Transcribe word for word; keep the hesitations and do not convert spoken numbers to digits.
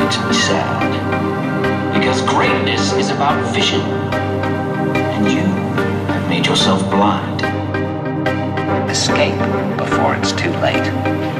makes me sad. Because greatness is about vision. And you have made yourself blind. Escape before it's too late.